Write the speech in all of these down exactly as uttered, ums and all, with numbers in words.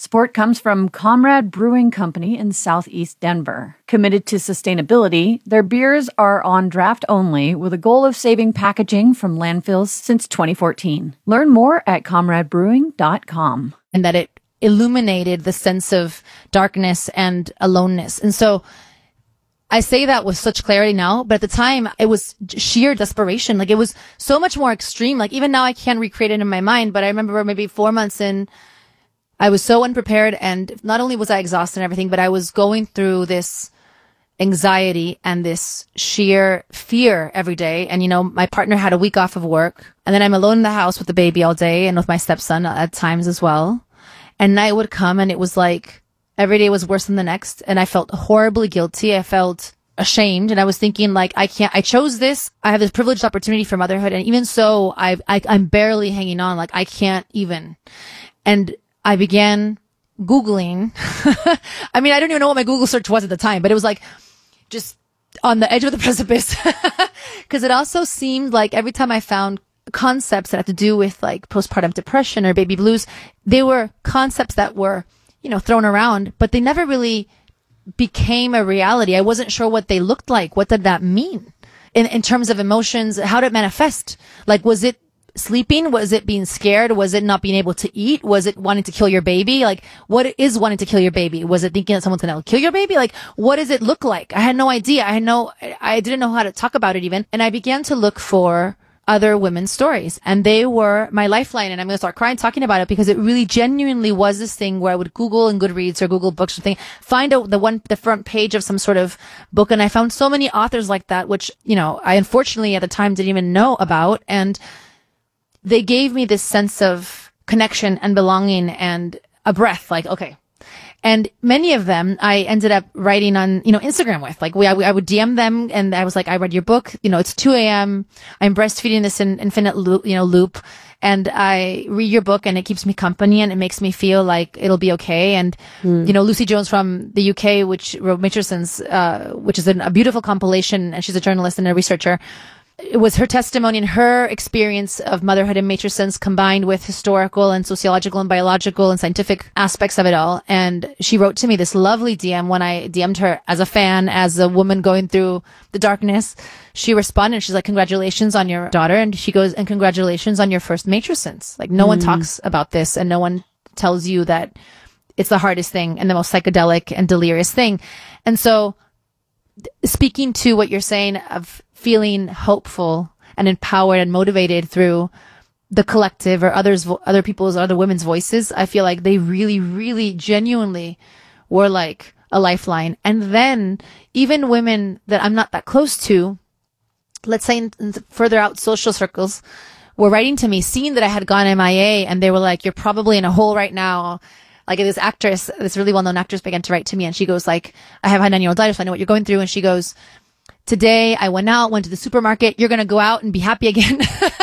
Support comes from Comrade Brewing Company in Southeast Denver. Committed to sustainability, their beers are on draft only with a goal of saving packaging from landfills since twenty fourteen. Learn more at comrade brewing dot com. And that it illuminated the sense of darkness and aloneness. And so I say that with such clarity now, but at the time it was sheer desperation. Like it was so much more extreme. Like even now I can't recreate it in my mind, but I remember maybe four months in, I was so unprepared, and not only was I exhausted and everything, but I was going through this anxiety and this sheer fear every day. And, you know, my partner had a week off of work, and then I'm alone in the house with the baby all day and with my stepson at times as well. And night would come, and it was like every day was worse than the next. And I felt horribly guilty. I felt ashamed. And I was thinking like, I can't, I chose this. I have this privileged opportunity for motherhood. And even so, I, I I'm barely hanging on. Like I can't even. And I began Googling. I mean, I don't even know what my Google search was at the time, but it was like just on the edge of the precipice. Because it also seemed like every time I found concepts that had to do with like postpartum depression or baby blues, they were concepts that were, you know, thrown around, but they never really became a reality. I wasn't sure what they looked like. What did that mean in, in terms of emotions? How did it manifest? Like, was it sleeping? Was it being scared? Was it not being able to eat? Was it wanting to kill your baby? Like, what is wanting to kill your baby? Was it thinking that someone's going to kill your baby? Like, what does it look like? I had no idea. I had no, I didn't know how to talk about it even. And I began to look for other women's stories, and they were my lifeline. And I'm going to start crying talking about it because it really genuinely was this thing where I would Google in Goodreads or Google Books or something, find out the one, the front page of some sort of book. And I found so many authors like that, which, you know, I unfortunately at the time didn't even know about. And they gave me this sense of connection and belonging and a breath, like, okay. And many of them I ended up writing on, you know, Instagram with. Like, we, I, I would D M them, and I was like, I read your book. You know, it's two a.m. I'm breastfeeding this in, infinite loop, you know, loop. And I read your book, and it keeps me company, and it makes me feel like it'll be okay. And, mm. you know, Lucy Jones from the U K, which wrote Matricens, uh, which is an, a beautiful compilation, and she's a journalist and a researcher. It was her testimony and her experience of motherhood and matricens combined with historical and sociological and biological and scientific aspects of it all. And she wrote to me this lovely D M when I D M'd her as a fan, as a woman going through the darkness. She responded, she's like, congratulations on your daughter. And she goes, and congratulations on your first matricens. Like, no mm. one talks about this, and no one tells you that it's the hardest thing and the most psychedelic and delirious thing. And so, speaking to what you're saying of feeling hopeful and empowered and motivated through the collective or others, other people's, other women's voices, I feel like they really, really genuinely were like a lifeline. And then even women that I'm not that close to, let's say in, in further out social circles, were writing to me, seeing that I had gone M I A, and they were like, you're probably in a hole right now. Like this actress, this really well-known actress began to write to me, and she goes like, I have a nine-year-old daughter, so I know what you're going through. And she goes, today I went out, went to the supermarket. You're going to go out and be happy again.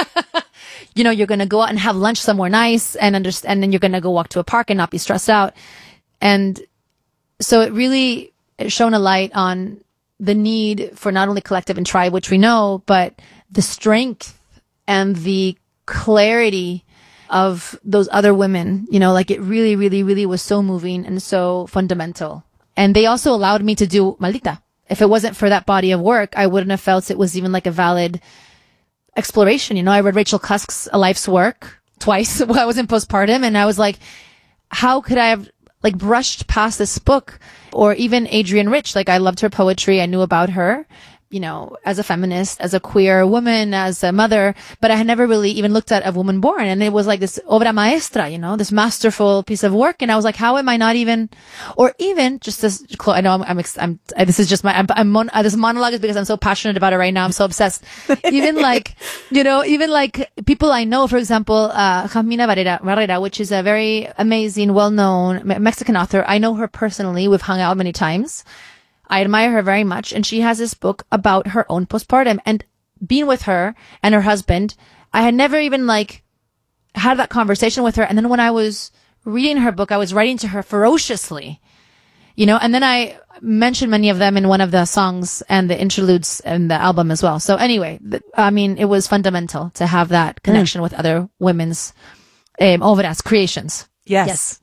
You know, you're going to go out and have lunch somewhere nice, and understand, and then you're going to go walk to a park and not be stressed out. And so it really shone a light on the need for not only collective and tribe, which we know, but the strength and the clarity of those other women. You know, like it really, really, really was so moving and so fundamental. And they also allowed me to do Maldita. If it wasn't for that body of work, I wouldn't have felt it was even like a valid exploration. You know, I read Rachel Cusk's A Life's Work twice while I was in postpartum, and I was like, how could I have like brushed past this book? Or even Adrienne Rich, like I loved her poetry. I knew about her, you know, as a feminist, as a queer woman, as a mother, but I had never really even looked at A Woman Born. And it was like this obra maestra, you know, this masterful piece of work. And I was like, how am I not even, or even just this, I know I'm, I'm, I'm this is just my, I'm, I'm mon, this monologue is because I'm so passionate about it right now. I'm so obsessed. Even like, you know, even like people I know, for example, uh, Jamina Barrera, Barrera, which is a very amazing, well-known Mexican author. I know her personally. We've hung out many times. I admire her very much. And she has this book about her own postpartum, and being with her and her husband, I had never even like had that conversation with her. And then when I was reading her book, I was writing to her ferociously, you know, and then I mentioned many of them in one of the songs and the interludes in the album as well. So anyway, th- I mean, it was fundamental to have that connection mm. with other women's um, obras, creations. Yes. Yes.